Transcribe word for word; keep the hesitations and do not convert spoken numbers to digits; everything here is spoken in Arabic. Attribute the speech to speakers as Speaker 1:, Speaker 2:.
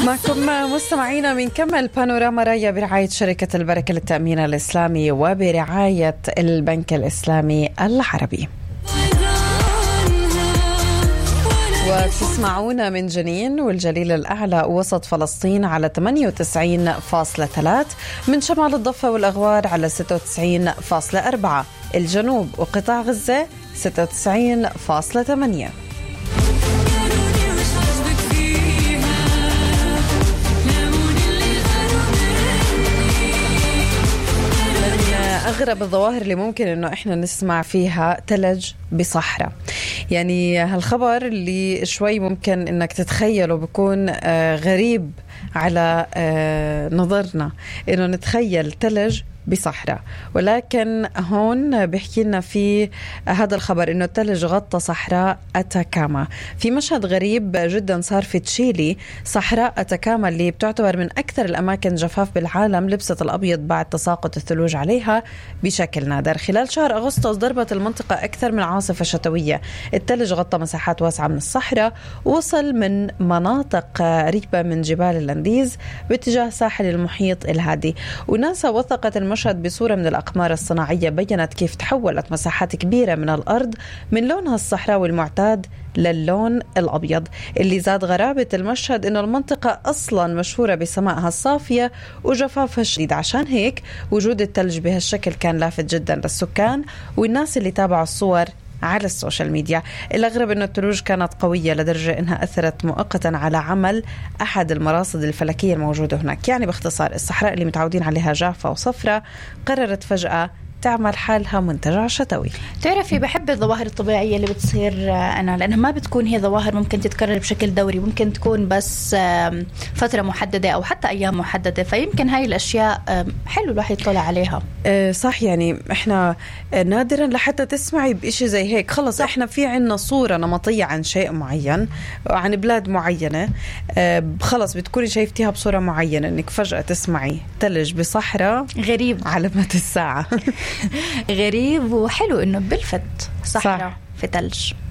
Speaker 1: معكم مستمعينا من كمل بانوراما رايا برعاية شركة البركة للتأمين الإسلامي وبرعاية البنك الإسلامي العربي. وتسمعونا من جنين والجليل الأعلى وسط فلسطين على ثمانية وتسعين فاصلة ثلاثة، من شمال الضفة والأغوار على ستة وتسعين فاصلة أربعة، الجنوب وقطاع غزة ستة وتسعين فاصلة ثمانية. أغرب الظواهر اللي ممكن إنه إحنا نسمع فيها تلج بصحراء. يعني هالخبر اللي شوي ممكن إنك تتخيله بيكون غريب على نظرنا، إنه نتخيل تلج بصحراء، ولكن هون بيحكي لنا في هذا الخبر إنه الثلج غطى صحراء أتاكاما في مشهد غريب جدا صار في تشيلي. صحراء أتاكاما اللي بتعتبر من أكثر الأماكن جفاف بالعالم لبست الأبيض بعد تساقط الثلوج عليها بشكل نادر. خلال شهر أغسطس ضربت المنطقة أكثر من عاصفة شتوية. الثلج غطى مساحات واسعة من الصحراء، وصل من مناطق قريبة من جبال الانديز باتجاه ساحل المحيط الهادي. وناسا وثقت المشهد بصورة من الأقمار الصناعية بيّنت كيف تحولت مساحات كبيرة من الأرض من لونها الصحراوي المعتاد للون الأبيض. اللي زاد غرابة المشهد إنه المنطقة أصلا مشهورة بسمائها الصافية وجفافها الشديد، عشان هيك وجود الثلج بهالشكل كان لافت جدا للسكان والناس اللي تابعوا الصور على السوشيال ميديا. الأغرب أنه الثلوج كانت قوية لدرجة أنها أثرت مؤقتا على عمل أحد المراصد الفلكية الموجودة هناك. يعني باختصار الصحراء اللي متعودين عليها جافة وصفرة قررت فجأة تعمل حالها منتجع شتوي.
Speaker 2: تعرفي بحب الظواهر الطبيعية اللي بتصير أنا، لأنها ما بتكون هي ظواهر ممكن تتكرر بشكل دوري، ممكن تكون بس فترة محددة أو حتى أيام محددة، فيمكن هاي الأشياء حلو الواحد يطلع عليها.
Speaker 1: أه صح، يعني إحنا نادرا لحتى تسمعي بإشي زي هيك. خلص صح. إحنا في عنا صورة نمطية عن شيء معين، عن بلاد معينة، أه خلص بتكوني شايفتيها بصورة معينة، إنك فجأة تسمعي ثلج بصحراء
Speaker 2: غريب
Speaker 1: علامة الساعة.
Speaker 2: غريب وحلو إنه بلفت صحراء في ثلج.